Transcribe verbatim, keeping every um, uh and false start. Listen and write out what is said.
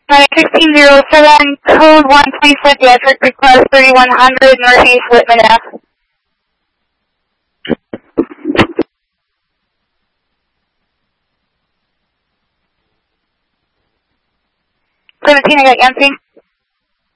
sixteen oh seven, code one twenty-four, Patrick, request thirty-one hundred Northeast Whitman Ave. seventeen, I got empty.